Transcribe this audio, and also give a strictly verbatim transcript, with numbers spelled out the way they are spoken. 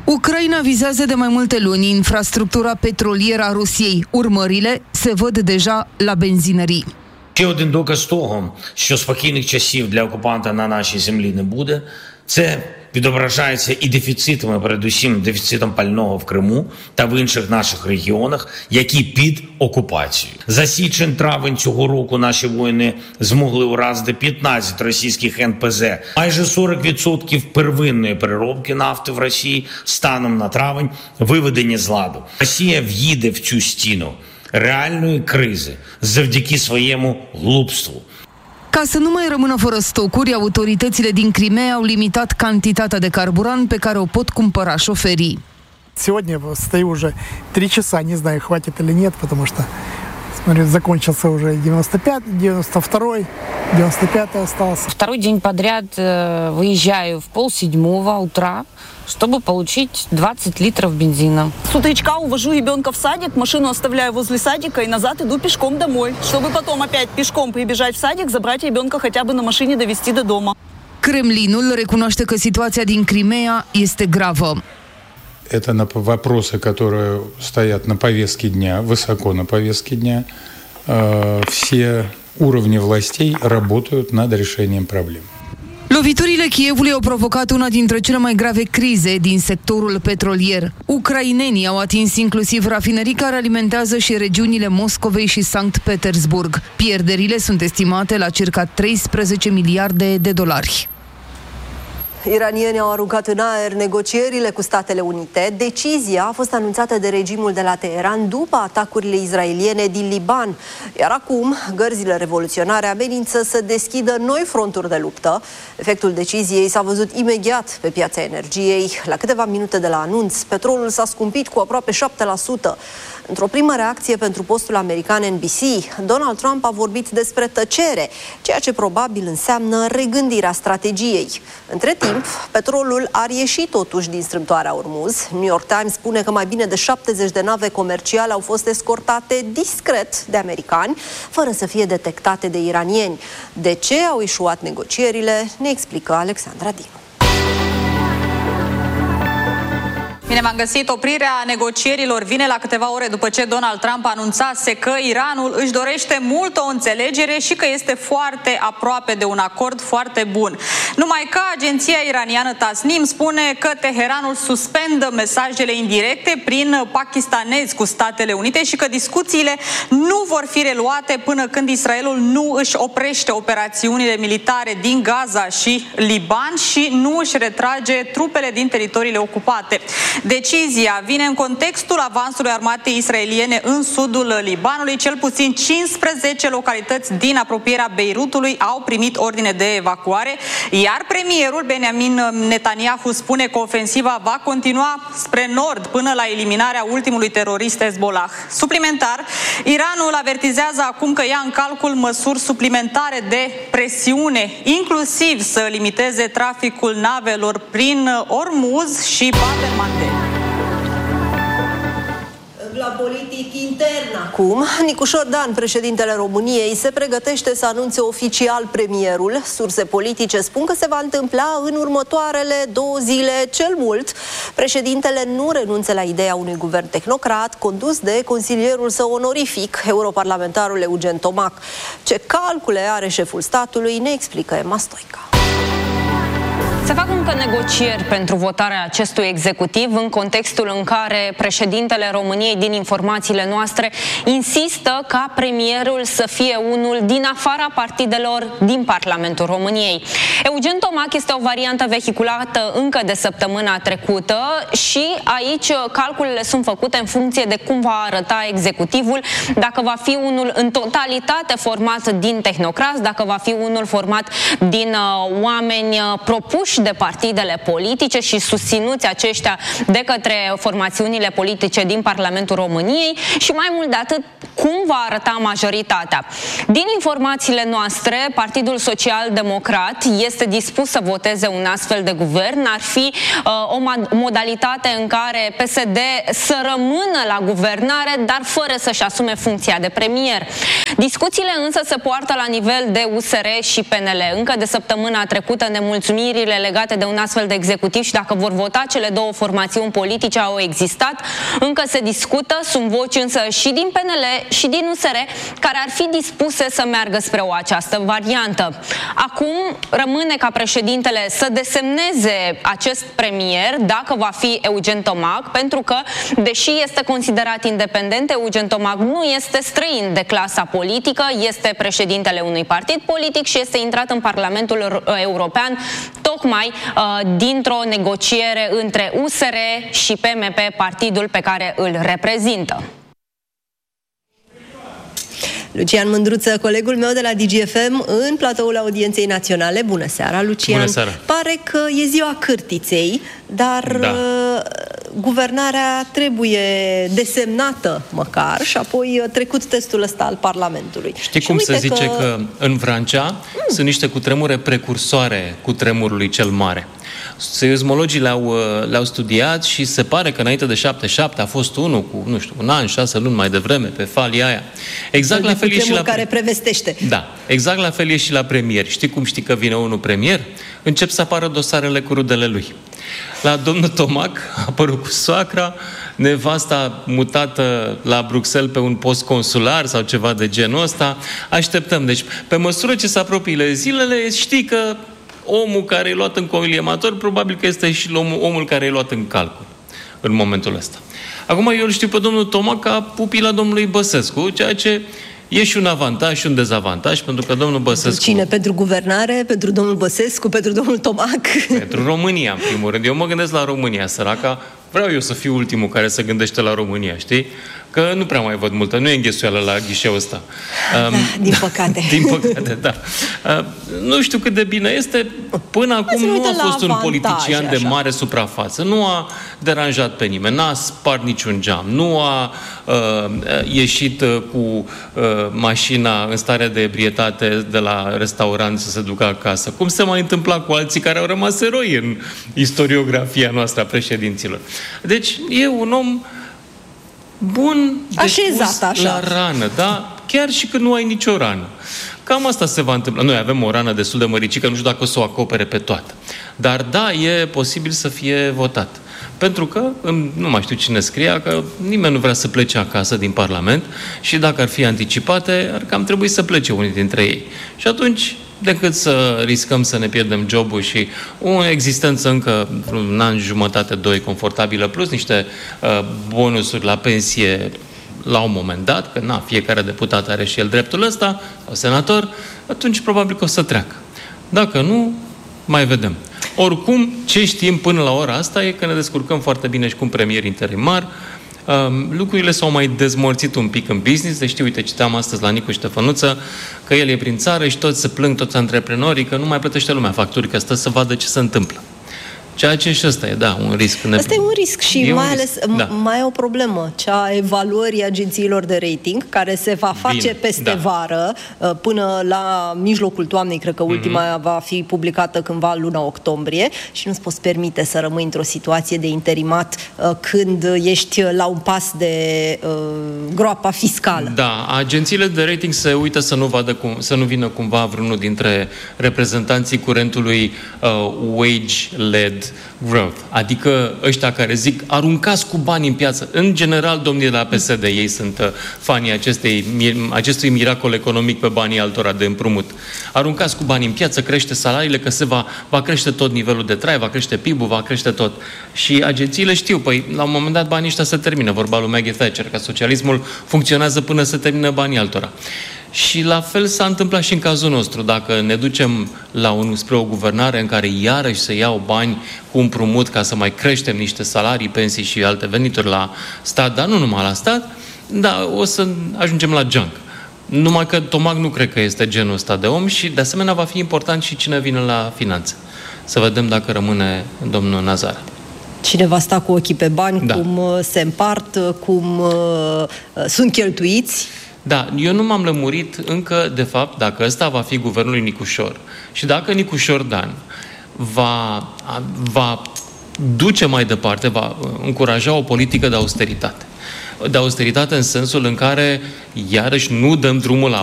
Ucraina vizează de mai multe luni infrastructura petrolieră a Rusiei. Urmările se văd deja la benzinării. Ще один доказ того, що спокійних часів для окупанта на нашій землі не буде, це відображається і дефіцитами, передусім дефіцитом пального в Криму та в інших наших регіонах, які під окупацією. За січень-травень цього року наші воїни змогли уразити п'ятнадцять російських ен пе зет. Майже сорок відсотків первинної переробки нафти в Росії станом на травень виведені з ладу. Росія в'їде в цю стіну реальної кризи завдяки своєму глупству. Ca să nu mai rămână fără stocuri, autoritățile din Crimea au limitat cantitatea de carburant pe care o pot cumpăra șoferii. Сегодня стою уже три часа, не знаю, хватит или нет, потому что, смотрю, закончился уже девяносто пятый, девяносто второй, девяносто пятый остался. Второй день подряд выезжаю в полседьмого утра, чтобы получить двадцать литров бензина. С утречка увожу ребенка в садик, машину оставляю возле садика и назад иду пешком домой, чтобы потом опять пешком прибежать в садик, забрать ребенка хотя бы на машине, довести до дома. Kremlinul recunoaște că situația din Crimea este gravă. Это на вопросы, которые стоят на повестке дня, высоко на повестке дня. Все уровни властей работают над решением проблем. Loviturile Kievului au provocat una dintre cele mai grave crize din sectorul petrolier. Ucrainenii au atins inclusiv rafinării care alimentează și regiunile Moscovei și Sankt Petersburg. Pierderile sunt estimate la circa treisprezece miliarde de dolari. Iranienii au aruncat în aer negocierile cu Statele Unite. Decizia a fost anunțată de regimul de la Teheran după atacurile izraeliene din Liban. Iar acum, gărzile revoluționare amenință să deschidă noi fronturi de luptă. Efectul deciziei s-a văzut imediat pe piața energiei. La câteva minute de la anunț, petrolul s-a scumpit cu aproape șapte la sută. Într-o primă reacție pentru postul american N B C, Donald Trump a vorbit despre tăcere, ceea ce probabil înseamnă regândirea strategiei. Între timp, petrolul a ieșit totuși din strâmtoarea Ormuz. New York Times spune că mai bine de șaptezeci de nave comerciale au fost escortate discret de americani, fără să fie detectate de iranieni. De ce au eșuat negocierile, ne explică Alexandra Dinu. Bine v-am găsit. Oprirea negocierilor vine la câteva ore după ce Donald Trump anunțase că Iranul își dorește mult o înțelegere și că este foarte aproape de un acord foarte bun. Numai că agenția iraniană Tasnim spune că Teheranul suspendă mesajele indirecte prin pakistanezi cu Statele Unite și că discuțiile nu vor fi reluate până când Israelul nu își oprește operațiunile militare din Gaza și Liban și nu își retrage trupele din teritoriile ocupate. Decizia vine în contextul avansului armatei israeliene în sudul Libanului. Cel puțin cincisprezece localități din apropierea Beirutului au primit ordine de evacuare, iar premierul Benjamin Netanyahu spune că ofensiva va continua spre nord până la eliminarea ultimului terorist Hezbollah. Suplimentar, Iranul avertizează acum că ia în calcul măsuri suplimentare de presiune, inclusiv să limiteze traficul navelor prin Ormuz și Bab el-Mandeb. La politic intern acum, Nicușor Dan, președintele României, se pregătește să anunțe oficial premierul. Surse politice spun că se va întâmpla în următoarele două zile cel mult. Președintele nu renunță la ideea unui guvern tehnocrat condus de consilierul său onorific, europarlamentarul Eugen Tomac. Ce calcule are șeful statului, ne explică Emma Stoica. Se fac încă negocieri pentru votarea acestui executiv în contextul în care președintele României, din informațiile noastre, insistă ca premierul să fie unul din afara partidelor din Parlamentul României. Eugen Tomac este o variantă vehiculată încă de săptămâna trecută și aici calculele sunt făcute în funcție de cum va arăta executivul, dacă va fi unul în totalitate format din tehnocrați, dacă va fi unul format din uh, oameni propuși de partidele politice și susținuți aceștia de către formațiunile politice din Parlamentul României și mai mult de atât, cum va arăta majoritatea. Din informațiile noastre, Partidul Social-Democrat este dispus să voteze un astfel de guvern. Ar fi uh, o modalitate în care P S D să rămână la guvernare, dar fără să-și asume funcția de premier. Discuțiile însă se poartă la nivel de U S R și P N L. Încă de săptămâna trecută, nemulțumirile legate de un astfel de executiv și dacă vor vota cele două formațiuni politice au existat. Încă se discută, sunt voci însă și din P N L și din U S R care ar fi dispuse să meargă spre o această variantă. Acum rămâne ca președintele să desemneze acest premier, dacă va fi Eugen Tomac, pentru că, deși este considerat independent, Eugen Tomac nu este străin de clasa politică, este președintele unui partid politic și este intrat în Parlamentul European tocmai uh, dintr-o negociere între U S R și P M P, partidul pe care îl reprezintă. Lucian Mândruță, colegul meu de la D G F M, în platoul Audienței Naționale. Bună seara, Lucian! Bună seara! Pare că e ziua cârtiței, dar da. guvernarea trebuie desemnată măcar și apoi trecut testul ăsta al Parlamentului. Știi cum se zice că, că în Vrancea mm. sunt niște cutremure precursoare cutremurului cel mare. Seismologii le-au, le-au studiat și se pare că înainte de șaptezeci și șapte a fost unul cu, nu știu, un an, șase luni mai devreme pe falia aia. Exact la fel e și la... care prevestește. Da, exact la fel e și la premier. Știi cum știi că vine unul premier? Încep să apară dosarele cu rudele lui. La domnul Tomac a apărut cu soacra, nevasta mutată la Bruxelles pe un post consular sau ceva de genul ăsta. Așteptăm. Deci, pe măsură ce se apropie zilele, știi că omul care e luat în colliemator, probabil că este și omul, omul care e luat în calcul în momentul ăsta. Acum eu îl știu pe domnul Tomac ca pupila domnului Băsescu, ceea ce e și un avantaj și un dezavantaj, pentru că domnul Băsescu... Pentru cine? Pentru guvernare? Pentru domnul Băsescu? Pentru domnul Tomac? Pentru România, în primul rând. Eu mă gândesc la România, săraca. Vreau eu să fiu ultimul care se gândește la România, știi? Că nu prea mai văd multă, nu e înghesuială la ghișeul ăsta. Da, um, din păcate. Din păcate, da. Uh, nu știu cât de bine este. Până acum nu a fost un politician așa de mare suprafață. Nu a deranjat pe nimeni, n-a spart niciun geam, nu a uh, ieșit uh, cu uh, mașina în stare de ebrietate de la restaurant să se ducă acasă. Cum se mai întâmpla cu alții care au rămas eroi în istoriografia noastră a președinților. Deci e un om bun, așezat așa la rană, da? Chiar și când nu ai nicio rană. Cam asta se va întâmpla. Noi avem o rană destul de măricică, nu știu dacă o să o acopere pe toată. Dar da, e posibil să fie votat. Pentru că, nu mai știu cine scria, că nimeni nu vrea să plece acasă din Parlament și dacă ar fi anticipate, ar cam trebui să plece unii dintre ei. Și atunci, decât să riscăm să ne pierdem jobul și o existență încă un an, jumătate, doi, confortabilă, plus niște uh, bonusuri la pensie la un moment dat, că na, fiecare deputat are și el dreptul ăsta, sau senator, atunci probabil că o să treacă. Dacă nu, mai vedem. Oricum, ce știm până la ora asta e că ne descurcăm foarte bine și cu un premier interimar. Um, lucrurile s-au mai dezmorțit un pic în business. Deci, știi, uite, citeam astăzi la Nicu Ștefănuță că el e prin țară și toți se plâng, toți antreprenorii, că nu mai plătește lumea facturi, că stă să vadă ce se întâmplă. Ceea ce și ăsta e, da, un risc. Asta e un risc și e mai risc. ales Da. mai e o problemă, cea a evaluării agențiilor de rating, care se va face Bine, peste da. vară, până la mijlocul toamnei, cred că ultima mm-hmm. va fi publicată cândva în luna octombrie și nu-ți poți permite să rămâi într-o situație de interimat când ești la un pas de uh, groapa fiscală. Da, agențiile de rating se uită să nu, vadă cum, să nu vină cumva vreunul dintre reprezentanții curentului uh, wage-led growth, adică ăștia care zic aruncați cu bani în piață. În general, domnii de la P S D, ei sunt uh, fanii acestei, acestui miracol economic pe banii altora de împrumut. Aruncați cu bani în piață, crește salariile, că se va, va crește tot nivelul de trai, va crește P I B-ul, va crește tot. Și agențiile știu, păi la un moment dat banii ăștia se termină, vorba lui Maggie Thatcher, că socialismul funcționează până se termină banii altora. Și la fel s-a întâmplat și în cazul nostru. Dacă ne ducem la un, spre o guvernare în care iarăși se iau bani cu împrumut ca să mai creștem niște salarii, pensii și alte venituri la stat, dar nu numai la stat, da, o să ajungem la junk. Numai că Tomac nu cred că este genul ăsta de om și de asemenea va fi important și cine vine la finanțe. Să vedem dacă rămâne domnul Nazar. Cine va sta cu ochii pe bani, da. cum se împart, cum uh, sunt cheltuiți. Da, eu nu m-am lămurit încă, de fapt, dacă ăsta va fi guvernul lui Nicușor și dacă Nicușor Dan va, va duce mai departe, va încuraja o politică de austeritate. De austeritate în sensul în care, iarăși, nu dăm drumul la